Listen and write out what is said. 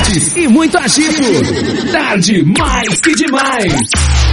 podcasts e muito agito. Tarde mais que demais.